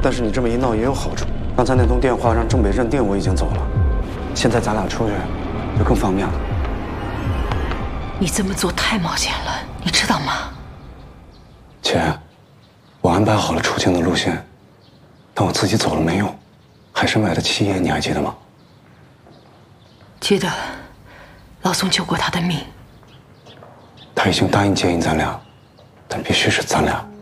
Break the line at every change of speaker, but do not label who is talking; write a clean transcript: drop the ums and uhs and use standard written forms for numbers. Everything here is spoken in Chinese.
但是你这么一闹也有好处。刚才那通电话让郑北认定我已经走了，现在咱俩出去就更方便了。
你这么做太冒险了，你知道吗？
姐，我安排好了出境的路线，但我自己走了没用，还是买的七爷，你还记得吗？
记得，老宋救过他的命。
他已经答应接应咱俩，但必须是咱俩。